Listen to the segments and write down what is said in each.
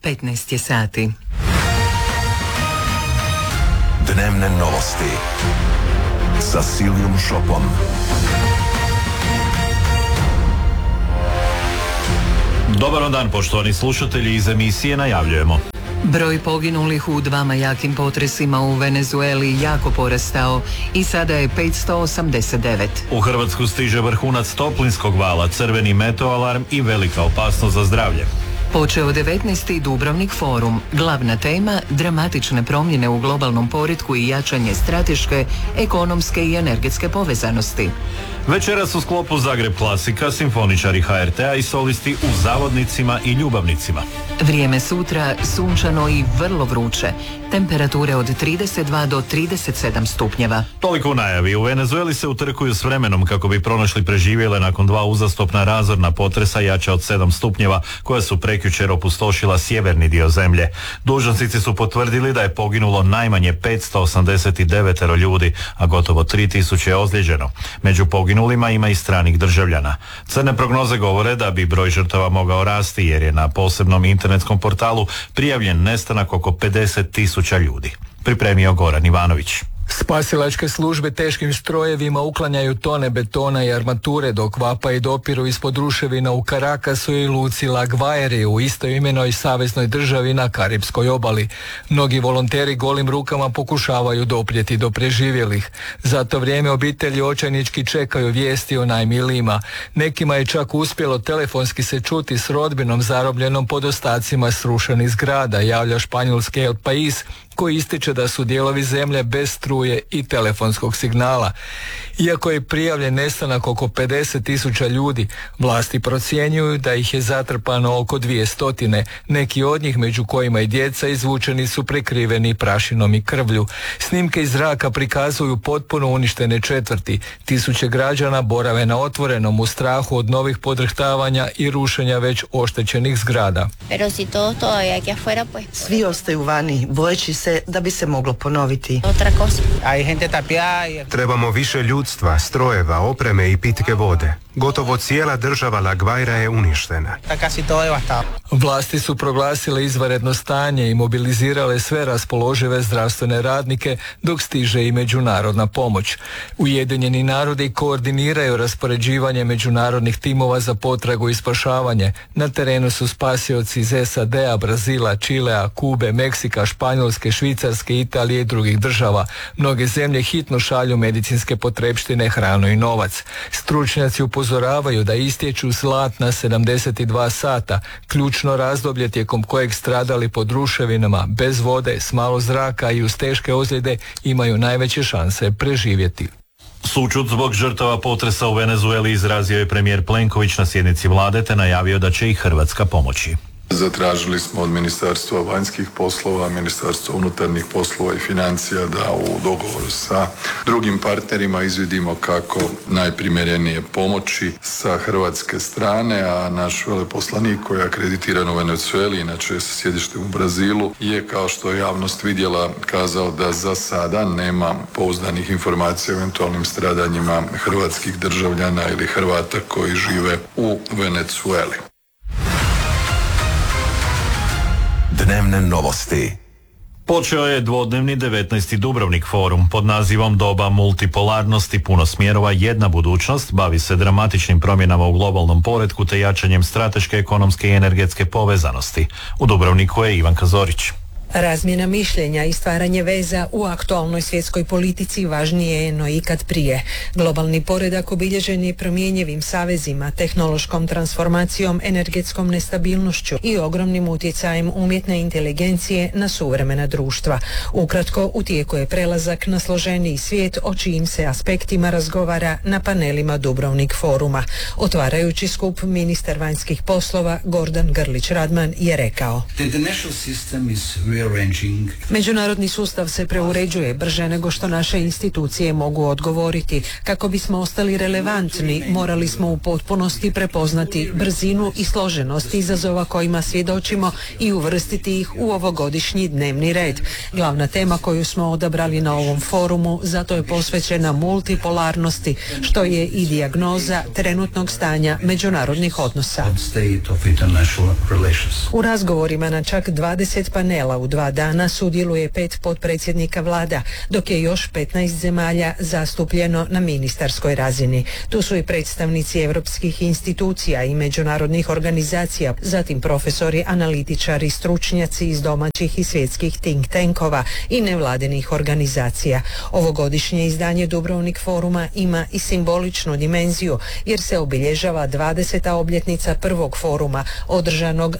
15 je sati. Dnevne novosti sa Silijom Šopom. Dobar dan, poštovani slušatelji, iz emisije najavljujemo. Broj poginulih u dvama jakim potresima u Venezueli jako porastao i sada je 589. U Hrvatsku stiže vrhunac toplinskog vala, crveni meteoalarm i velika opasnost za zdravlje. Počeo 19. Dubrovnik forum. Glavna tema dramatične promjene u globalnom poretku i jačanje strateške, ekonomske i energetske povezanosti. Večeras u sklopu Zagreb klasika, simfoničari HRT-a i solisti u Zavodnicima i Ljubavnicima. Vrijeme sutra sunčano i vrlo vruće. Temperature od 32 do 37 stupnjeva. Toliko u najavi. U Venezueli se utrkuju s vremenom kako bi pronašli preživjele nakon dva uzastopna razorna potresa jača od 7 stupnjeva koja su prekjučer opustošila sjeverni dio zemlje. Dužnosnici su potvrdili da je poginulo najmanje 589 ljudi, a gotovo 3000 je ozlijeđeno. Među poginulima ima i stranih državljana. Crne prognoze govore da bi broj žrtava mogao rasti jer je na posebnom internetskom portalu prijavljen nestanak oko 50.000 ljudi. Pripremio Goran Ivanović. Spasilačke službe teškim strojevima uklanjaju tone betona i armature dok vapa i dopiru ispod ruševina u Caracasu i luci La Guaira u istoimenoj saveznoj državi na Karipskoj obali. Mnogi volonteri golim rukama pokušavaju doprijeti do preživjelih. Za to vrijeme obitelji očajnički čekaju vijesti o najmilijima. Nekima je čak uspjelo telefonski se čuti s rodbinom zarobljenom pod ostacima srušenih zgrada, javlja španjolski El País, koji ističe da su dijelovi zemlje bez struje i telefonskog signala. Iako je prijavljen nestanak oko 50.000 ljudi, vlasti procjenjuju da ih je zatrpano oko 200. Neki od njih, među kojima i djeca, izvučeni su prekriveni prašinom i krvlju. Snimke iz zraka prikazuju potpuno uništene četvrti. Tisuće građana borave na otvorenom u strahu od novih podrhtavanja i rušenja već oštećenih zgrada. Svi ostaju vani, bojeći se da bi se moglo ponoviti. Trebamo više ljudstva, strojeva, opreme i pitke vode. Gotovo cijela država La Guaira je uništena. Vlasti su proglasile izvanredno stanje i mobilizirale sve raspoložive zdravstvene radnike dok stiže i međunarodna pomoć. Ujedinjeni narodi koordiniraju raspoređivanje međunarodnih timova za potragu i spašavanje. Na terenu su spasioci iz SAD-a, Brazila, Čilea, Kube, Meksika, Španjolske, Švicarske, Italije i drugih država. Mnoge zemlje hitno šalju medicinske potrepštine, hranu i novac. Stručnjaci upozoravaju da istječu zlatna 72 sata, ključno razdoblje tijekom kojeg stradali pod ruševinama, bez vode, s malo zraka i uz teške ozljede imaju najveće šanse preživjeti. Sućut zbog žrtava potresa u Venezueli izrazio je premijer Plenković na sjednici vlade te najavio da će i Hrvatska pomoći. Zatražili smo od Ministarstva vanjskih poslova, Ministarstva unutarnjih poslova i financija da u dogovoru sa drugim partnerima izvidimo kako najprimjerenije pomoći sa hrvatske strane, a naš veleposlanik koji je akreditiran u Venezueli, inače sa sjedištem u Brazilu, je kao što je javnost vidjela kazao da za sada nema pouzdanih informacija o eventualnim stradanjima hrvatskih državljana ili Hrvata koji žive u Venezueli. Dnevne novosti. Počeo je dvodnevni 19. Dubrovnik forum pod nazivom Doba multipolarnosti, puno smjerova, jedna budućnost. Bavi se dramatičnim promjenama u globalnom poretku te jačanjem strateške, ekonomske i energetske povezanosti. U Dubrovniku je Ivanka Zorić. Razmjena mišljenja i stvaranje veza u aktualnoj svjetskoj politici važnije je no ikad prije. Globalni poredak obilježen je promjenjivim savezima, tehnološkom transformacijom, energetskom nestabilnošću i ogromnim utjecajem umjetne inteligencije na suvremena društva. Ukratko, u tijeku je prelazak na složeniji svijet o čijim se aspektima razgovara na panelima Dubrovnik foruma. Otvarajući skup, ministar vanjskih poslova Gordan Grlić Radman je rekao: The international system is really Međunarodni sustav se preuređuje brže nego što naše institucije mogu odgovoriti. Kako bismo ostali relevantni, morali smo u potpunosti prepoznati brzinu i složenost izazova kojima svjedočimo i uvrstiti ih u ovogodišnji dnevni red. Glavna tema koju smo odabrali na ovom forumu zato je posvećena multipolarnosti, što je i dijagnoza trenutnog stanja međunarodnih odnosa. U razgovorima na čak 20 panela u 2 dana sudjeluje 5 potpredsjednika vlada, dok je još 15 zemalja zastupljeno na ministarskoj razini. Tu su i predstavnici europskih institucija i međunarodnih organizacija, zatim profesori, analitičari, stručnjaci iz domaćih i svjetskih think tankova i nevladinih organizacija. Ovogodišnje izdanje Dubrovnik foruma ima i simboličnu dimenziju, jer se obilježava 20. obljetnica prvog foruma održanog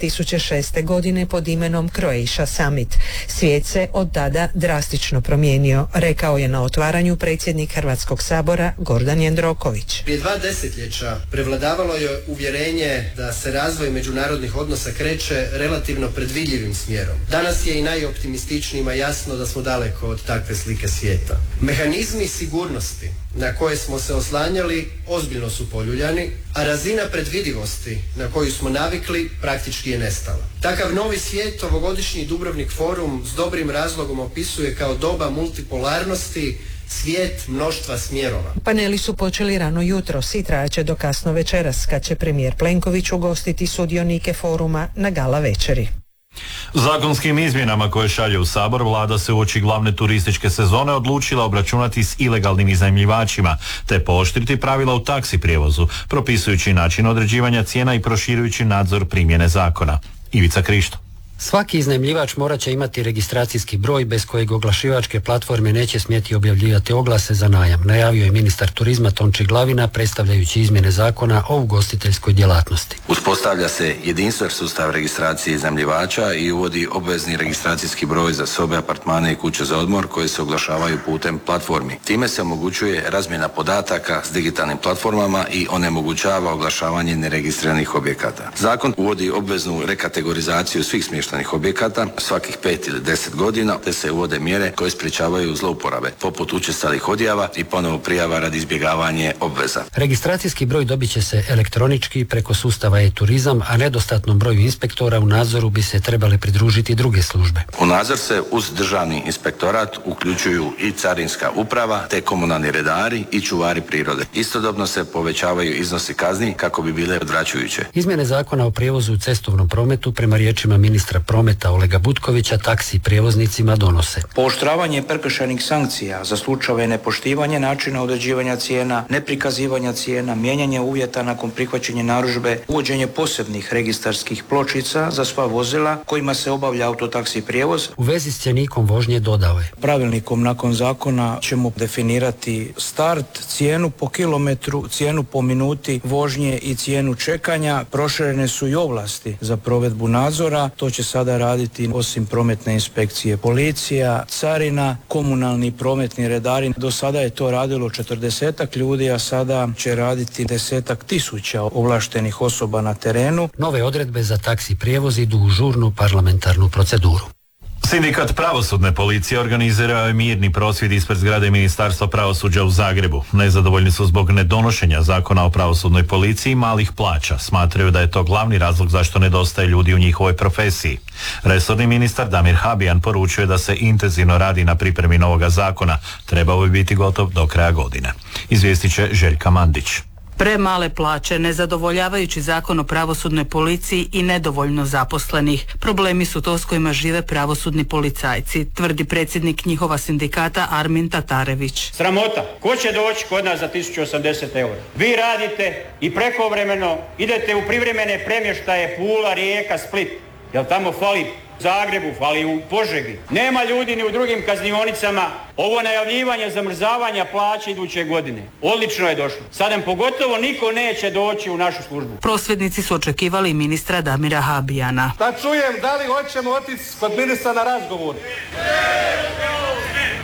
2006. godine pod imenom Croatia Summit. Svijet se od tada drastično promijenio, rekao je na otvaranju predsjednik Hrvatskog sabora Gordan Jandroković. Prije 2 desetljeća prevladavalo je uvjerenje da se razvoj međunarodnih odnosa kreće relativno predvidljivim smjerom. Danas je i najoptimističnijima jasno da smo daleko od takve slike svijeta. Mehanizmi sigurnosti na koje smo se oslanjali ozbiljno su poljuljani, a razina predvidivosti na koju smo navikli praktički je nestala. Takav novi svijet ovogodišnji Dubrovnik forum s dobrim razlogom opisuje kao doba multipolarnosti, svijet mnoštva smjerova. Paneli su počeli rano jutros i trajaće do kasno večeras, kad će premijer Plenković ugostiti sudionike foruma na gala večeri. Zakonskim izmjenama koje šalje u Sabor, vlada se uoči glavne turističke sezone odlučila obračunati s ilegalnim iznajmljivačima te pooštriti pravila u taksi prijevozu, propisujući način određivanja cijena i proširujući nadzor primjene zakona. Ivica Krišto. Svaki iznajmljivač morat će imati registracijski broj bez kojeg oglašivačke platforme neće smjeti objavljivati oglase za najam, najavio je ministar turizma Tonči Glavina predstavljajući izmjene zakona o ugostiteljskoj djelatnosti. Uspostavlja se jedinstven sustav registracije iznajmljivača i uvodi obvezni registracijski broj za sobe, apartmane i kuće za odmor koje se oglašavaju putem platformi. Time se omogućuje razmjena podataka s digitalnim platformama i onemogućava oglašavanje neregistriranih objekata. Zakon uvodi obveznu rekategorizaciju svih smještajnih objekata svakih 5 ili 10 godina, te se uvode mjere koje sprječavaju zlouporabe, poput učestalih odjava i ponovo prijava radi izbjegavanja obveza. Registracijski broj dobit će se elektronički preko sustava e-turizam, a nedostatnom broju inspektora u nadzoru bi se trebale pridružiti druge službe. U nadzor se uz državni inspektorat uključuju i carinska uprava, te komunalni redari i čuvari prirode. Istodobno se povećavaju iznosi kazni kako bi bile odvraćajuće. Izmjene zakona o prijevozu u cestovnom prometu prema riječima ministra prometa Olega Butkovića taksi prijevoznicima donose pooštravanje prekršajnih sankcija za slučajeve nepoštivanja načina određivanja cijena, neprikazivanja cijena, mijenjanje uvjeta nakon prihvaćanja narudžbe, uvođenje posebnih registarskih pločica za sva vozila kojima se obavlja autotaksi prijevoz. U vezi s cjenikom vožnje dodao je: pravilnikom nakon zakona ćemo definirati start, cijenu po kilometru, cijenu po minuti vožnje i cijenu čekanja. Proširene su i ovlasti za provedbu nadzora. To će sada raditi osim prometne inspekcije policija, carina, komunalni prometni redari. Do sada je to radilo 40 ljudi, a sada će raditi 10.000 ovlaštenih osoba na terenu. Nove odredbe za taksi prijevoz idu u žurnu parlamentarnu proceduru. Sindikat pravosudne policije organizirao je mirni prosvjed ispred zgrade Ministarstva pravosuđa u Zagrebu. Nezadovoljni su zbog nedonošenja zakona o pravosudnoj policiji i malih plaća. Smatraju da je to glavni razlog zašto nedostaje ljudi u njihovoj profesiji. Resorni ministar Damir Habijan poručuje da se intenzivno radi na pripremi novoga zakona. Trebao bi biti gotov do kraja godine. Izvijestit će Željka Mandić. Premale plaće, nezadovoljavajući zakon o pravosudnoj policiji i nedovoljno zaposlenih. Problemi su to s kojima žive pravosudni policajci, tvrdi predsjednik njihova sindikata Armin Tatarević. Sramota. Ko će doći kod nas za 1080 eura? Vi radite i prekovremeno idete u privremene premještaje Pula, Rijeka, Split. Jel tamo fali u Zagrebu, fali u Požegi. Nema ljudi ni u drugim kaznionicama. Ovo najavljivanje zamrzavanja plaće iduće godine odlično je došlo. Sad nam pogotovo niko neće doći u našu službu. Prosvjednici su očekivali ministra Damira Habijana. Da čujem da li hoćemo otići kod ministra na razgovor.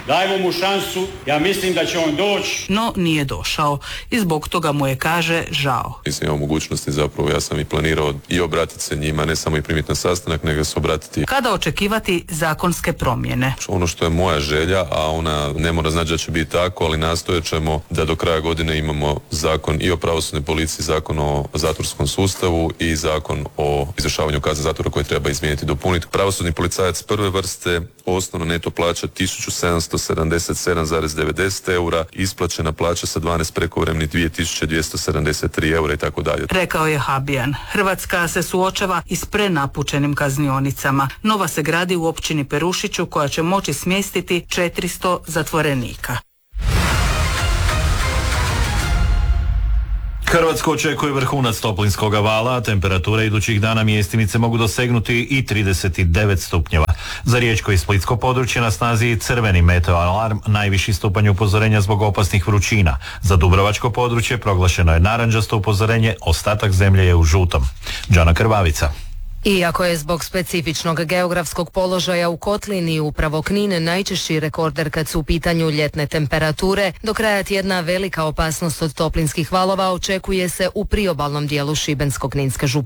dajmo mu šansu, ja mislim da će on doći. No nije došao i zbog toga mu je, kaže, žao. Nisam imao mogućnosti, zapravo ja sam i planirao i obratiti se njima, ne samo i primiti na sastanak, nego se obratiti. Kada očekivati zakonske promjene? Ono što je moja želja, a ona ne mora znači da će biti tako, ali nastojat ćemo da do kraja godine imamo zakon i o pravosudnoj policiji, zakon o zatvorskom sustavu i zakon o izvršavanju kazne zatvora koje treba izmijeniti i dopuniti. Pravosudni policajac prve vrste, osnovna neto plaća 1777,90 eura, isplaćena plaća sa 12 prekovremenih 2273 eura i tako dalje. Rekao je Habijan. Hrvatska se suočava i s prenapučenim kaznionicama. Nova se gradi u općini Perušiću koja će moći smjestiti 400 zatvorenika. Hrvatsko očekuje vrhunac toplinskog vala, a temperature idućih dana mjestimice mogu dosegnuti i 39 stupnjeva. Za riječko i splitsko područje na snazi je crveni meteoalarm, najviši stupanj upozorenja zbog opasnih vrućina. Za dubrovačko područje proglašeno je narančasto upozorenje, ostatak zemlje je u žutom. Đana Krvavica. Iako je zbog specifičnog geografskog položaja u kotlini upravo Knin najčešći rekorder kad su u pitanju ljetne temperature, do kraja tjedna velika opasnost od toplinskih valova očekuje se u priobalnom dijelu Šibensko-kninske županije.